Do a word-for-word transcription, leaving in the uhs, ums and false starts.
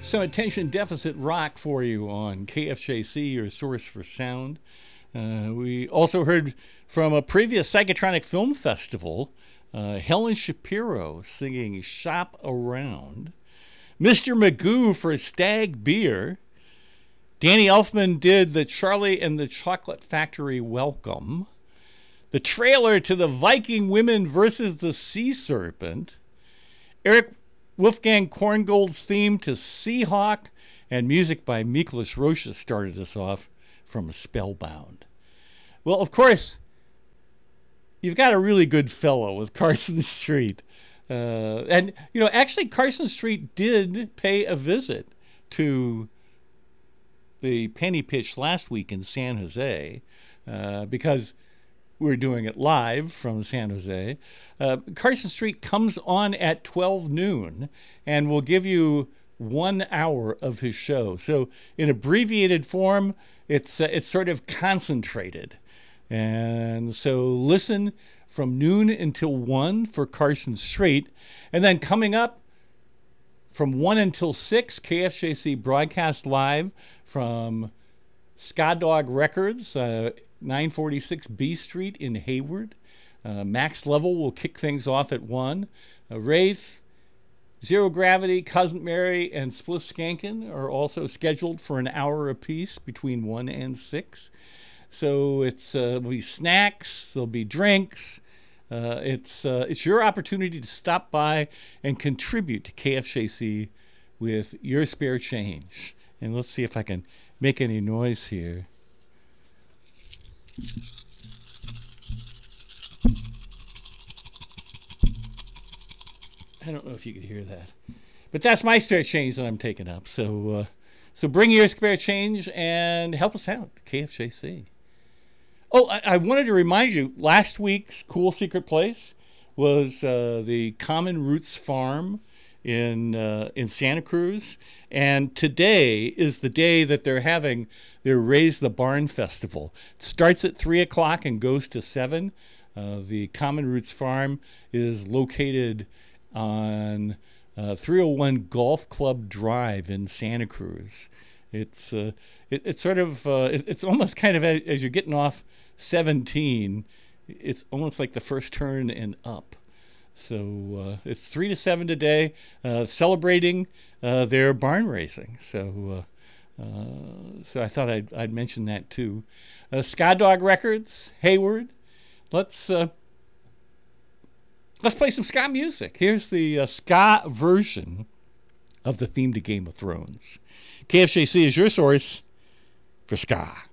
Some attention deficit rock for you on K F J C, your source for sound. Uh, we also heard from a previous Psychotronic Film Festival, uh, Helen Shapiro singing Shop Around. Mister Magoo for Stag Beer. Danny Elfman did the Charlie and the Chocolate Factory Welcome. The trailer to the Viking Women versus the Sea Serpent. Eric Wolfgang Korngold's theme to Seahawk, and music by Miklos Rocha started us off from Spellbound. Well, of course, you've got a really good fellow with Carson Street. Uh, and, you know, actually Carson Street did pay a visit to the Penny Pitch last week in San Jose uh, because we're doing it live from San Jose. Uh, Carson Street comes on at twelve noon and will give you one hour of his show. So in abbreviated form, it's uh, it's sort of concentrated. And so listen from noon until one for Carson Street. And then coming up from one until six, K F J C broadcast live from Ska Dog Records, uh, nine forty-six B Street in Hayward. Uh, Max Level will kick things off at one. Uh, Wraith, Zero Gravity, Cousin Mary, and Spliff Skankin are also scheduled for an hour apiece between one and six. So it's uh, there'll be snacks, there'll be drinks. Uh, it's uh, it's your opportunity to stop by and contribute to K F J C with your spare change. And let's see if I can make any noise here. I don't know if you could hear that, but that's my spare change that I'm taking up. So, uh, so bring your spare change and help us out, K F J C. Oh, I, I wanted to remind you, last week's Cool Secret Place was uh, the Common Roots Farm in uh, in Santa Cruz, and today is the day that they're having their Raise the Barn Festival. It starts at three o'clock and goes to seven. Uh, the Common Roots Farm is located on uh, three oh one Golf Club Drive in Santa Cruz. It's uh, it, it's sort of uh, it, it's almost kind of as, as you're getting off seventeen, it's almost like the first turn and up. So uh, it's three to seven today, uh, celebrating uh, their barn racing. So uh, uh, so I thought I'd I'd mention that too. Uh, Ska Dog Records, Hayward. Let's. Uh, Let's play some ska music. Here's the uh, ska version of the theme to Game of Thrones. K F J C is your source for ska.